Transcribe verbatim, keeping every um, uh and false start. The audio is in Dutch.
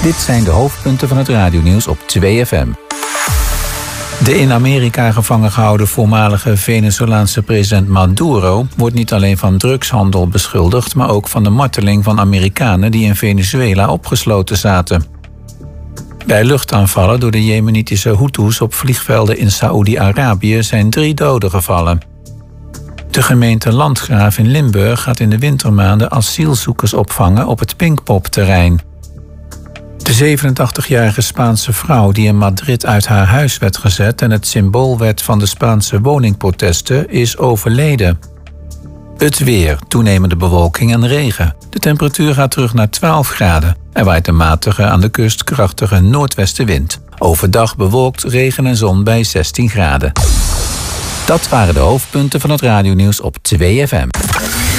Dit zijn de hoofdpunten van het radionieuws op twee F M. De in Amerika gevangen gehouden voormalige Venezolaanse president Maduro wordt niet alleen van drugshandel beschuldigd, maar ook van de marteling van Amerikanen die in Venezuela opgesloten zaten. Bij luchtaanvallen door de Jemenitische Houthis op vliegvelden in Saoedi-Arabië zijn drie doden gevallen. De gemeente Landgraaf in Limburg gaat in de wintermaanden asielzoekers opvangen op het Pinkpop-terrein. De zevenentachtigjarige Spaanse vrouw die in Madrid uit haar huis werd gezet en het symbool werd van de Spaanse woningprotesten, is overleden. Het weer, toenemende bewolking en regen. De temperatuur gaat terug naar twaalf graden. Er waait een matige, aan de kust krachtige noordwestenwind. Overdag bewolkt, regen en zon bij zestien graden. Dat waren de hoofdpunten van het radionieuws op twee F M.